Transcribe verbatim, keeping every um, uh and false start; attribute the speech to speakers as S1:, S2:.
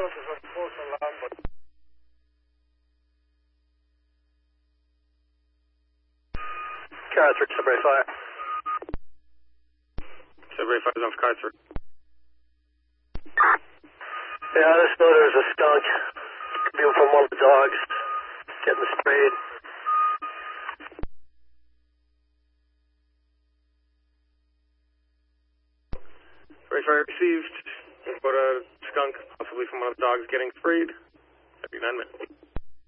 S1: know if there's a false alarm, but...
S2: Carter, Subway Fire.
S1: Subway Fire's on for Carter.
S2: Yeah, I just know there's a skunk. View from one of the dogs. Getting sprayed.
S1: Subway Fire received. About a skunk, possibly from one of the dogs getting sprayed. Every nine minutes.